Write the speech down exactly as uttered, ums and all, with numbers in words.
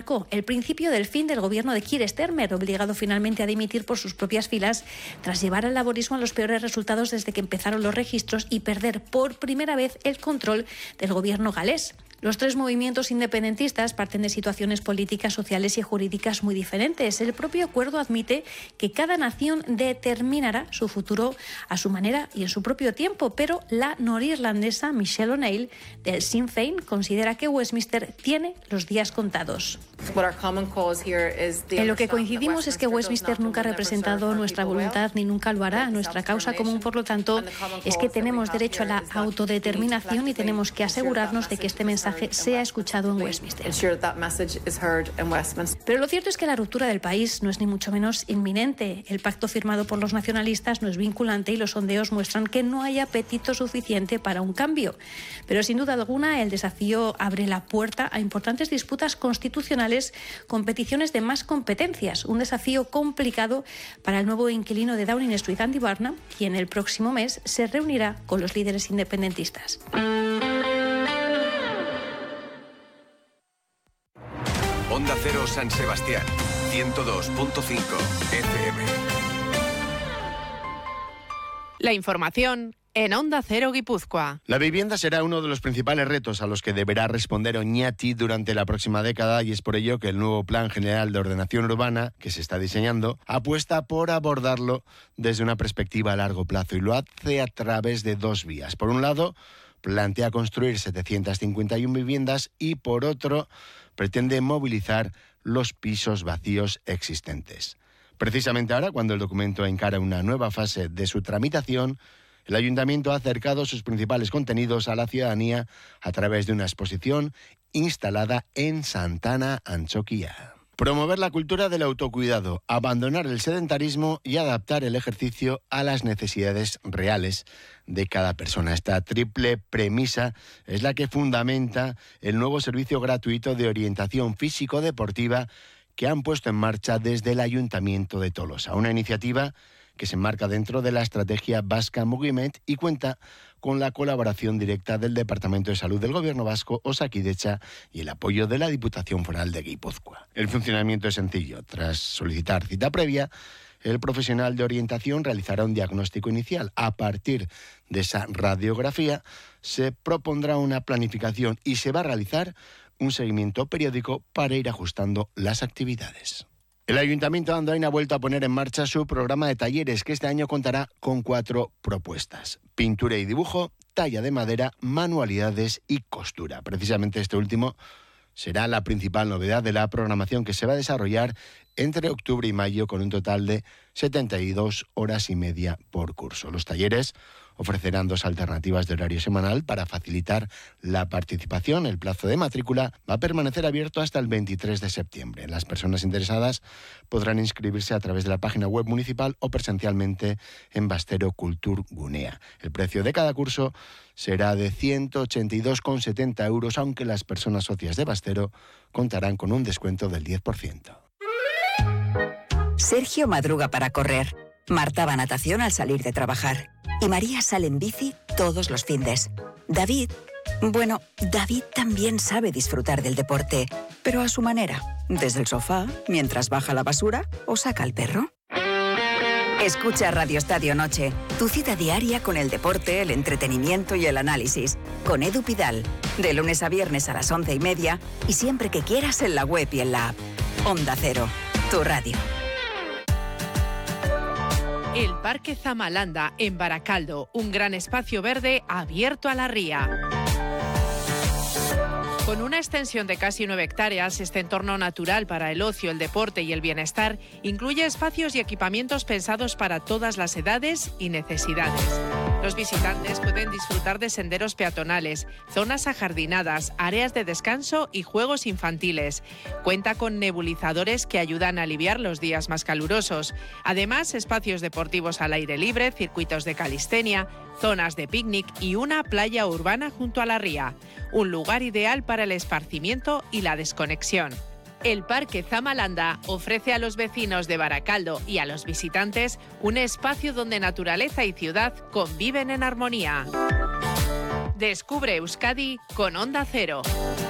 marcó el principio del fin del gobierno de Keir Starmer, obligado finalmente a dimitir por sus propias filas tras llevar al laborismo a los peores resultados desde que empezaron los registros y perder por primera vez el control del gobierno galés. Los tres movimientos independentistas parten de situaciones políticas, sociales y jurídicas muy diferentes. El propio acuerdo admite que cada nación determinará su futuro a su manera y en su propio tiempo, pero la norirlandesa Michelle O'Neill del Sinn Féin considera que Westminster tiene los días contados. En lo que coincidimos es que Westminster nunca ha representado nuestra voluntad ni nunca lo hará. Nuestra causa común, por lo tanto, es que tenemos derecho a la autodeterminación y tenemos que asegurarnos de que este mensaje sea escuchado en Westminster. Pero lo cierto es que la ruptura del país no es ni mucho menos inminente. El pacto firmado por los nacionalistas no es vinculante y los sondeos muestran que no hay apetito suficiente para un cambio. Pero sin duda alguna el desafío abre la puerta a importantes disputas constitucionales con peticiones de más competencias. Un desafío complicado para el nuevo inquilino de Downing Street, Andy Burnham, quien el próximo mes se reunirá con los líderes independentistas. Onda Cero San Sebastián, ciento dos punto cinco F M. La información en Onda Cero Guipúzcoa. La vivienda será uno de los principales retos a los que deberá responder Oñati durante la próxima década y es por ello que el nuevo Plan General de Ordenación Urbana que se está diseñando apuesta por abordarlo desde una perspectiva a largo plazo y lo hace a través de dos vías. Por un lado, plantea construir setecientas cincuenta y una viviendas y por otro, pretende movilizar los pisos vacíos existentes. Precisamente ahora, cuando el documento encara una nueva fase de su tramitación, el Ayuntamiento ha acercado sus principales contenidos a la ciudadanía a través de una exposición instalada en Santana Antxokia. Promover la cultura del autocuidado, abandonar el sedentarismo y adaptar el ejercicio a las necesidades reales de cada persona. Esta triple premisa es la que fundamenta el nuevo servicio gratuito de orientación físico-deportiva que han puesto en marcha desde el Ayuntamiento de Tolosa. Una iniciativa que se enmarca dentro de la estrategia Basca Moviment y cuenta con la colaboración directa del Departamento de Salud del Gobierno Vasco, Osakidetza y el apoyo de la Diputación Foral de Guipúzcoa. El funcionamiento es sencillo. Tras solicitar cita previa, el profesional de orientación realizará un diagnóstico inicial. A partir de esa radiografía se propondrá una planificación y se va a realizar un seguimiento periódico para ir ajustando las actividades. El Ayuntamiento de Andoain ha vuelto a poner en marcha su programa de talleres, que este año contará con cuatro propuestas: pintura y dibujo, talla de madera, manualidades y costura. Precisamente este último será la principal novedad de la programación que se va a desarrollar entre octubre y mayo con un total de setenta y dos horas y media por curso. Los talleres ofrecerán dos alternativas de horario semanal para facilitar la participación. El plazo de matrícula va a permanecer abierto hasta el veintitrés de septiembre. Las personas interesadas podrán inscribirse a través de la página web municipal o presencialmente en Bastero Cultur Gunea. El precio de cada curso será de ciento ochenta y dos con setenta euros, aunque las personas socias de Bastero contarán con un descuento del diez por ciento. Sergio madruga para correr. Marta va a natación al salir de trabajar. Y María sale en bici todos los findes. David, bueno, David también sabe disfrutar del deporte, pero a su manera. Desde el sofá, mientras baja la basura o saca al perro. Escucha Radio Estadio Noche, tu cita diaria con el deporte, el entretenimiento y el análisis. Con Edu Pidal, de lunes a viernes a las once y media y siempre que quieras en la web y en la app. Onda Cero, tu radio. El Parque Zamalanda, en Baracaldo, un gran espacio verde abierto a la ría. Con una extensión de casi nueve hectáreas, este entorno natural para el ocio, el deporte y el bienestar incluye espacios y equipamientos pensados para todas las edades y necesidades. Los visitantes pueden disfrutar de senderos peatonales, zonas ajardinadas, áreas de descanso y juegos infantiles. Cuenta con nebulizadores que ayudan a aliviar los días más calurosos. Además, espacios deportivos al aire libre, circuitos de calistenia, zonas de picnic y una playa urbana junto a la ría. Un lugar ideal para el esparcimiento y la desconexión. El Parque Zamalanda ofrece a los vecinos de Baracaldo y a los visitantes un espacio donde naturaleza y ciudad conviven en armonía. Descubre Euskadi con Onda Cero.